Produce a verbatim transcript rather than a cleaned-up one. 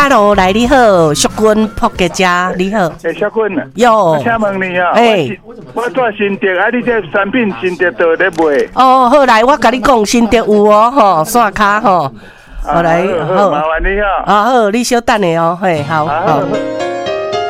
Hello， 来你好，淑君朴家家，你好。 诶，小君啊， 哟， 请问你啊， 诶， 我做新店啊，你这产品新店都咧卖？ 哦，好来，我甲你讲，新店有哦，吼，线卡吼， 好来，好，麻烦你啊。 啊好，你稍等下哦，嘿，好好。